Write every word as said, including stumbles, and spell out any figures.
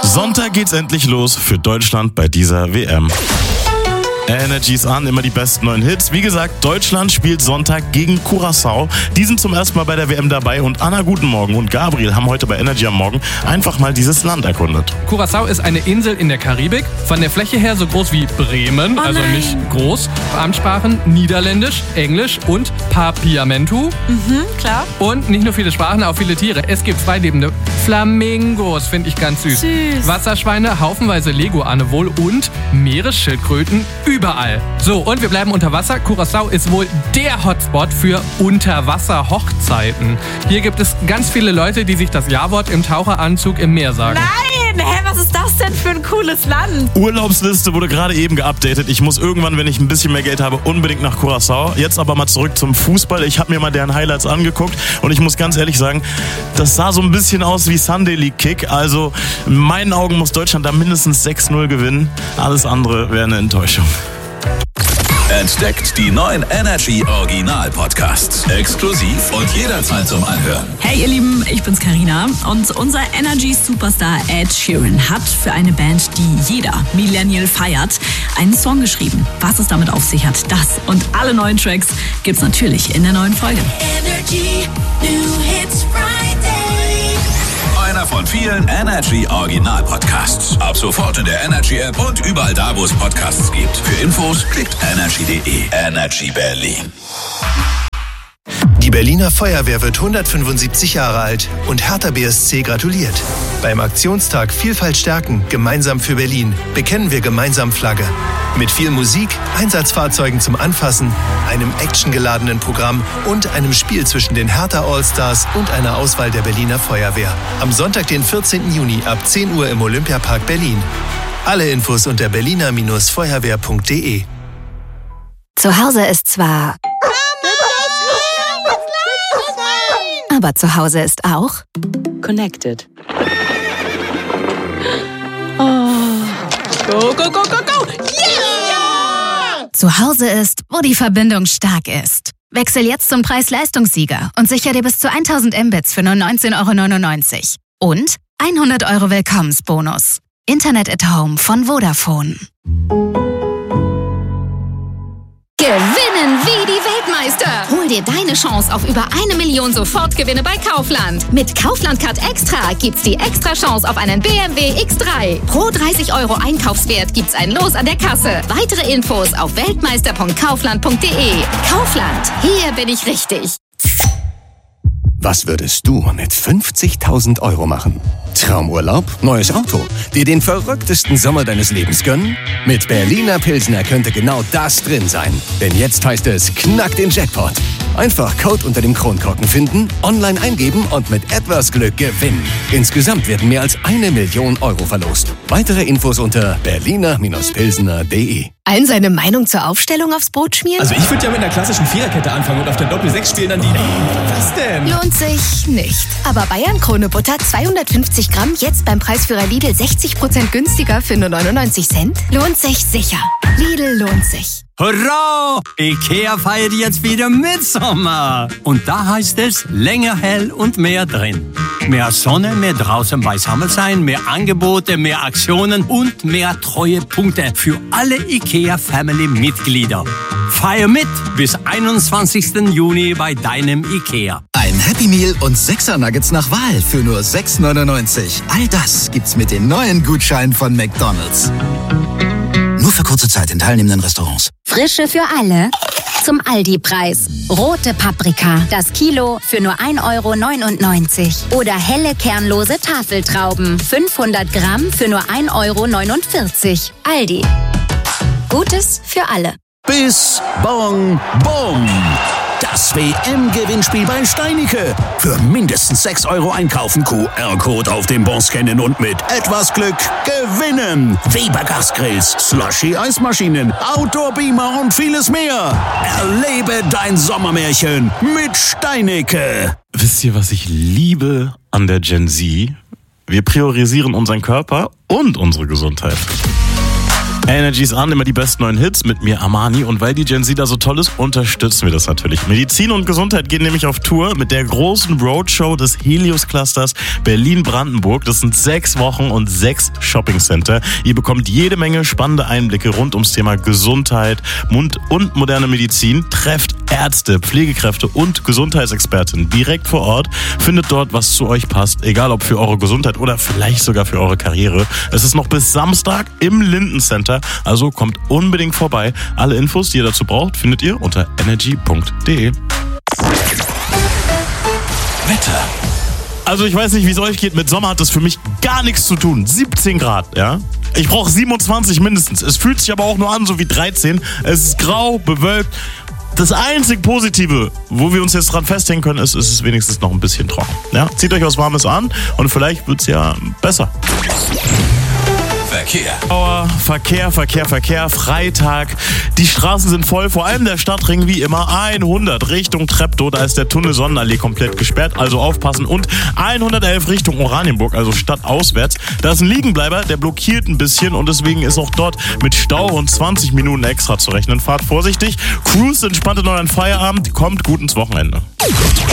Sonntag geht's endlich los für Deutschland bei dieser W M. Energy ist an, immer die besten neuen Hits. Wie gesagt, Deutschland spielt Sonntag gegen Curaçao. Die sind zum ersten Mal bei der W M dabei und Anna, guten Morgen, und Gabriel haben heute bei Energy am Morgen einfach mal dieses Land erkundet. Curaçao ist eine Insel in der Karibik, von der Fläche her so groß wie Bremen, oh also nein. nicht groß. Amtssprachen Niederländisch, Englisch und Papiamentu. Mhm, klar. Und nicht nur viele Sprachen, auch viele Tiere. Es gibt zwei lebende Flamingos, finde ich ganz süß. Süß. Wasserschweine, haufenweise Leguane wohl und Meeresschildkröten überall. So, und wir bleiben unter Wasser. Curaçao ist wohl der Hotspot für Unterwasser-Hochzeiten. Hier gibt es ganz viele Leute, die sich das Ja-Wort im Taucheranzug im Meer sagen. Nein, hä, was ist das denn für ein cooles Land? Urlaubsliste wurde gerade eben geupdatet. Ich muss irgendwann, wenn ich ein bisschen mehr Geld habe, unbedingt nach Curaçao. Jetzt aber mal zurück zum Fußball. Ich habe mir mal deren Highlights angeguckt und ich muss ganz ehrlich sagen, das sah so ein bisschen aus wie Sunday League Kick. Also in meinen Augen muss Deutschland da mindestens sechs null gewinnen. Alles andere wäre eine Enttäuschung. Entdeckt die neuen Energy Original Podcasts. Exklusiv und jederzeit zum Anhören. Hey ihr Lieben, ich bin's Carina und unser Energy-Superstar Ed Sheeran hat für eine Band, die jeder Millennial feiert, einen Song geschrieben. Was es damit auf sich hat, das und alle neuen Tracks gibt's natürlich in der neuen Folge. Energy New Hits Friday. Einer von vielen Energy Original Podcasts. Ab sofort in der Energy App und überall da, wo es Podcasts gibt. Für Infos klickt energy punkt de. Energy Berlin. Die Berliner Feuerwehr wird hundertfünfundsiebzig Jahre alt und Hertha B S C gratuliert. Beim Aktionstag Vielfalt stärken, gemeinsam für Berlin, bekennen wir gemeinsam Flagge. Mit viel Musik, Einsatzfahrzeugen zum Anfassen, einem actiongeladenen Programm und einem Spiel zwischen den Hertha Allstars und einer Auswahl der Berliner Feuerwehr. Am Sonntag, den vierzehnten Juni ab zehn Uhr im Olympiapark Berlin. Alle Infos unter berliner Bindestrich feuerwehr punkt de. Zu Hause ist zwar... Aber zu Hause ist auch... Connected. Oh. Go, go, go, go, go! Yeah! Zu Hause ist, wo die Verbindung stark ist. Wechsel jetzt zum Preis-Leistungssieger und sichere dir bis zu tausend Mbits für nur neunzehn Euro neunundneunzig. Und hundert Euro Willkommensbonus. Internet at Home von Vodafone. Gewinnen wie die Weltmeister! Hol dir deine Chance auf über eine Million Sofortgewinne bei Kaufland. Mit Kaufland Card Extra gibt's die extra Chance auf einen B M W X drei. Pro dreißig Euro Einkaufswert gibt's ein Los an der Kasse. Weitere Infos auf weltmeister punkt kaufland punkt de. Kaufland, hier bin ich richtig. Was würdest du mit fünfzigtausend Euro machen? Traumurlaub? Neues Auto? Dir den verrücktesten Sommer deines Lebens gönnen? Mit Berliner Pilsner könnte genau das drin sein. Denn jetzt heißt es Knack den Jackpot. Einfach Code unter dem Kronkorken finden, online eingeben und mit etwas Glück gewinnen. Insgesamt werden mehr als eine Million Euro verlost. Weitere Infos unter berliner Bindestrich pilsner punkt de. Allen seine Meinung zur Aufstellung aufs Brot schmieren? Also ich würde ja mit einer klassischen Viererkette anfangen und auf der Doppel sechs spielen dann die... Was denn? Lohnt sich nicht. Aber Bayern Krone Butter zweihundertfünfzig Gramm jetzt beim Preisführer Lidl sechzig Prozent günstiger für nur neunundneunzig Cent? Lohnt sich sicher. Lidl lohnt sich. Hurra! Ikea feiert jetzt wieder Mitsommer. Und da heißt es länger hell und mehr drin. Mehr Sonne, mehr draußen beisammen sein, mehr Angebote, mehr Aktionen und mehr Treuepunkte für alle Ikea-Family-Mitglieder. Feier mit bis einundzwanzigsten Juni bei deinem Ikea. Ein Happy Meal und sechser Nuggets nach Wahl für nur sechs neunundneunzig. All das gibt's mit den neuen Gutscheinen von McDonald's. Nur für kurze Zeit in teilnehmenden Restaurants. Frische für alle zum Aldi-Preis. Rote Paprika, das Kilo für nur ein Euro neunundneunzig. Oder helle kernlose Tafeltrauben, fünfhundert Gramm für nur ein Euro neunundvierzig. Aldi. Gutes für alle. Bis Bong Bong. Das W M-Gewinnspiel bei Steinicke. Für mindestens sechs Euro einkaufen, Q R-Code auf dem Bon scannen und mit etwas Glück gewinnen. Weber Gasgrills, Slushy-Eismaschinen, Outdoor-Beamer und vieles mehr. Erlebe dein Sommermärchen mit Steinicke. Wisst ihr, was ich liebe an der Gen Z? Wir priorisieren unseren Körper und unsere Gesundheit. Energies an, immer die besten neuen Hits mit mir, Armani. Und weil die Gen Z da so toll ist, unterstützen wir das natürlich. Medizin und Gesundheit gehen nämlich auf Tour mit der großen Roadshow des Helios-Clusters Berlin-Brandenburg. Das sind sechs Wochen und sechs Shoppingcenter. Ihr bekommt jede Menge spannende Einblicke rund ums Thema Gesundheit, Mund- und moderne Medizin. Trefft Ärzte, Pflegekräfte und Gesundheitsexperten direkt vor Ort. Findet dort, was zu euch passt, egal ob für eure Gesundheit oder vielleicht sogar für eure Karriere. Es ist noch bis Samstag im Linden Center, also kommt unbedingt vorbei. Alle Infos, die ihr dazu braucht, findet ihr unter energy punkt de. Wetter. Also ich weiß nicht, wie es euch geht. Mit Sommer hat das für mich gar nichts zu tun. siebzehn Grad, ja? Ich brauche siebenundzwanzig mindestens. Es fühlt sich aber auch nur an, so wie dreizehn. Es ist grau, bewölkt. Das einzig Positive, wo wir uns jetzt dran festhängen können, ist, ist es wenigstens noch ein bisschen trocken. Ja? Zieht euch was Warmes an und vielleicht wird es ja besser. Verkehr. Verkehr, Verkehr, Verkehr, Freitag. Die Straßen sind voll, vor allem der Stadtring wie immer hundert Richtung Treptow. Da ist der Tunnel Sonnenallee komplett gesperrt, also aufpassen. Und hundertelf Richtung Oranienburg, also stadtauswärts. Da ist ein Liegenbleiber, der blockiert ein bisschen und deswegen ist auch dort mit Stau und zwanzig Minuten extra zu rechnen. Fahrt vorsichtig, cruise entspannt in euren Feierabend, kommt gut ins Wochenende.